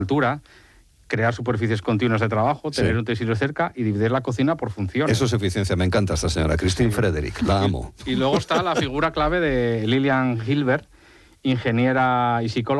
altura, crear superficies continuas de trabajo, tener utensilios cerca y dividir la cocina por funciones. Eso es eficiencia, me encanta esta señora, Christine Frederick, la amo. Y luego está la figura clave de Lillian Gilbert, ingeniera y psicóloga,